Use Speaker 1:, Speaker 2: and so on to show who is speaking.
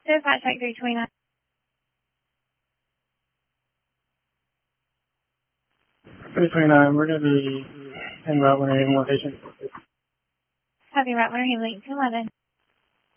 Speaker 1: Certified Track 329.
Speaker 2: 329, we're going to be en route when you're in location.
Speaker 1: Copy, route 1, Link 11.